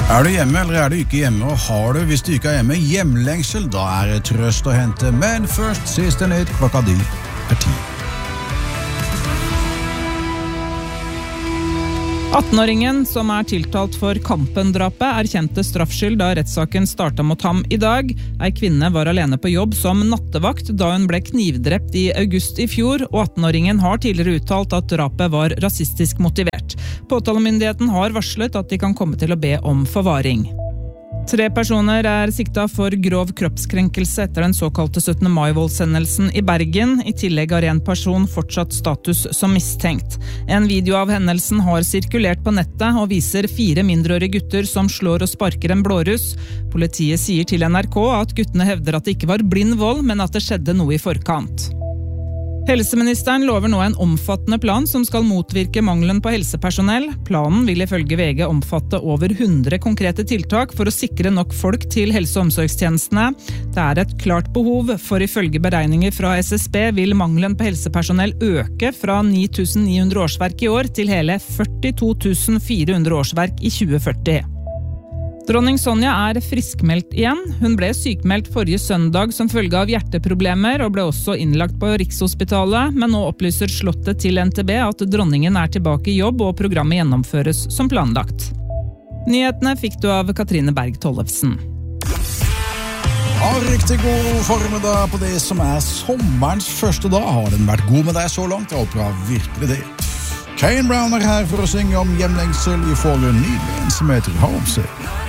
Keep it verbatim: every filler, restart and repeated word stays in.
Er du hjemme eller er du ikke hjemme, og har du, hvis du ikke er hjemme, hjemlengsel, da er det trøst å hente. Men først siste nytt klokka di er ti. attenåringen som er tiltalt for Kampen-drapet erkjente straffskyld da rettssaken startet mot ham i dag. Ei kvinne var alene på jobb som nattevakt da hun ble knivdrept i august i fjor, og attenåringen har tidligere uttalt at drapet var rasistisk motivert. Påtalemyndigheten har varslet at de kan komme til å be om forvaring. Tre personer er sikta for grov kroppskrenkelse etter den såkalte syttende mai-voldshendelsen i Bergen. I tillegg har en person fortsatt status som mistenkt. En video av hendelsen har sirkulert på nettet og viser fire mindreårige gutter som slår og sparker en blåruss. Politiet sier til N R K at guttene hevder at det ikke var blind vold, men at det skjedde noe i forkant. Helseministeren lover nå en omfattende plan som skal motvirke mangelen på helsepersonell. Planen vil ifølge V G omfatte over hundre konkrete tiltak for å sikre nok folk til helse- og omsorgstjenestene. Det er et klart behov, for ifølge beregninger fra S S B vil mangelen på helsepersonell øke fra ni tusen ni hundre årsverk i år til hele førtito tusen fire hundre årsverk i tjue førti. Dronning Sonja er friskmeldt igjen. Hun ble sykmeldt forrige søndag som følge av hjerteproblemer og ble også innlagt på Rikshospitalet, men nå opplyser slottet til N T B at dronningen er tilbake i jobb og programmet gjennomføres som planlagt. Nyhetene fikk du av Katrine Berg Tollefsen. Ja, riktig god formiddag på det som er sommerens første dag. Har den vært god med deg så langt? Jeg håper jeg virkelig det. Kane Brown er her for å synge om hjemlengsel i forhold nydelig en som heter Homesick.